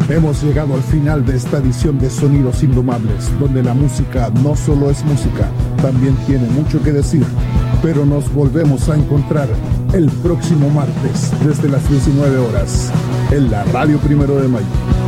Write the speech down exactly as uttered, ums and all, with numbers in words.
Hemos llegado al final de esta edición de Sonidos Indomables, donde la música no solo es música, también tiene mucho que decir. Pero nos volvemos a encontrar el próximo martes desde las diecinueve horas en la Radio Primero de Mayo.